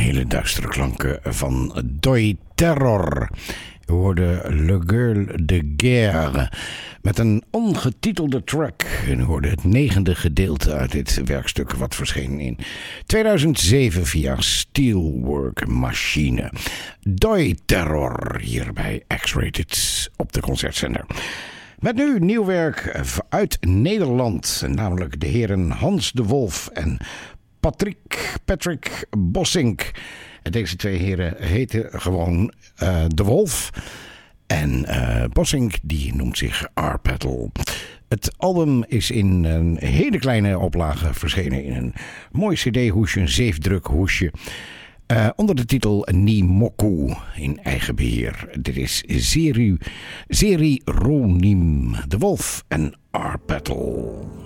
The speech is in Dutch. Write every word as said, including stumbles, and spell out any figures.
hele duistere klanken van Doi Terror. We hoorden Le Girl de Guerre met een ongetitelde track. En we hoorden het negende gedeelte uit dit werkstuk wat verscheen in tweeduizend zeven via Steelwork Machine. Doi Terror hier bij X-Rated op de Concertzender. Met nu nieuw werk uit Nederland, namelijk de heren Hans de Wolf en Patrick, Patrick Bossink. En deze twee heren heten gewoon uh, de Wolf. En uh, Bossink die noemt zich Arpetal. Het album is in een hele kleine oplage verschenen in een mooi cd-hoesje, een zeefdruk hoesje. Uh, onder de titel Nimoku in eigen beheer. Dit is Zeri, Zeri Ronim, de Wolf en Arpetal.